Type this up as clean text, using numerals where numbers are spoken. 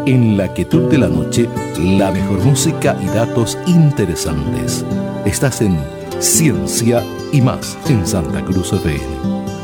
En la quietud de la noche, la mejor música y datos interesantes. Estás en Ciencia y Más en Santa Cruz FM.